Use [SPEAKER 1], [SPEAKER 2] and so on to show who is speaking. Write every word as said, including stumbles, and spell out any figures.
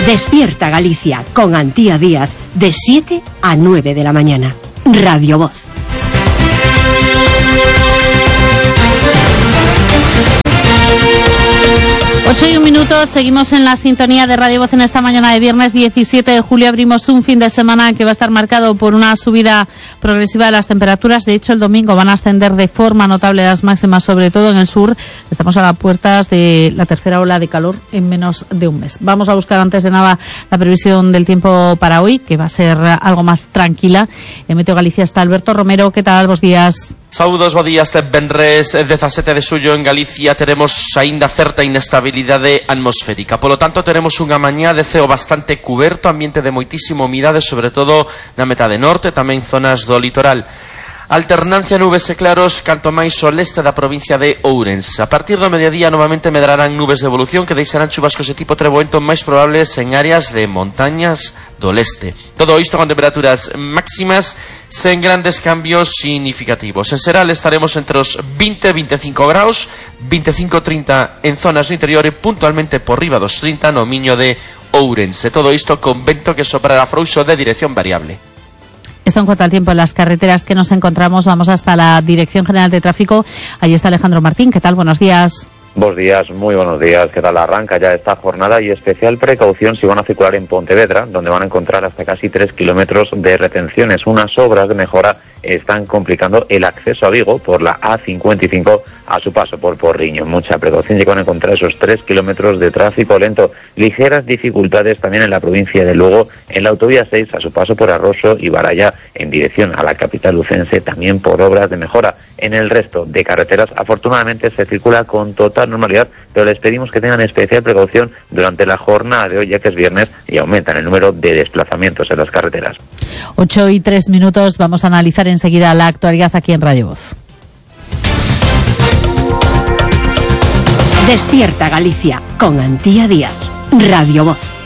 [SPEAKER 1] Despierta Galicia con Antía Díaz de siete a nueve de la mañana. Radio Voz.
[SPEAKER 2] ocho y un minuto, seguimos en la sintonía de Radio Voz en esta mañana de viernes diecisiete de julio. Abrimos un fin de semana que va a estar marcado por una subida progresiva de las temperaturas. De hecho, el domingo van a ascender de forma notable las máximas, sobre todo en el sur. Estamos a las puertas de la tercera ola de calor en menos de un mes. Vamos a buscar antes de nada la previsión del tiempo para hoy, que va a ser algo más tranquila. En Meteo Galicia está Alberto Romero. ¿Qué tal? Buenos días.
[SPEAKER 3] Saúdos, bo día, este venres dezasete de xullo en Galicia teremos aínda certa inestabilidade atmosférica. Polo tanto, teremos unha mañá de ceo bastante cuberto, ambiente de moitísima humidade, sobre todo na metade norte, tamén zonas do litoral. Alternancia nubes e claros canto máis ao leste da provincia de Ourense. A partir do mediodía novamente medrarán nubes de evolución que deixarán chubascos de tipo treboento máis probables en áreas de montañas do leste. Todo isto con temperaturas máximas sen grandes cambios significativos. En Seral estaremos entre os veinte e veinticinco graus, veinticinco a trinta en zonas do interior e puntualmente por riba dos trinta no Miño de Ourense. Todo isto con vento que soprará frouxo de dirección variable.
[SPEAKER 2] Esto en cuanto al tiempo en las carreteras que nos encontramos. Vamos hasta la Dirección General de Tráfico. Allí está Alejandro Martín. ¿Qué tal? Buenos días.
[SPEAKER 4] Buenos días, muy buenos días. ¿Qué tal? Arranca ya esta jornada y especial precaución si van a circular en Pontevedra, donde van a encontrar hasta casi tres kilómetros de retenciones. Unas obras de mejora están complicando el acceso a Vigo por la A cincuenta y cinco a su paso por Porriño. Mucha precaución, llegan a encontrar esos tres kilómetros de tráfico lento. Ligeras dificultades también en la provincia de Lugo, en la autovía seis a su paso por Arroso y Baralla en dirección a la capital lucense, también por obras de mejora. En el resto de carreteras, afortunadamente, se circula con total normalidad, pero les pedimos que tengan especial precaución durante la jornada de hoy, ya que es viernes y aumentan el número de desplazamientos en las carreteras.
[SPEAKER 2] Ocho y tres minutos, vamos a analizar enseguida la actualidad aquí en Radio Voz.
[SPEAKER 1] Despierta Galicia con Antía Díaz. Radio Voz.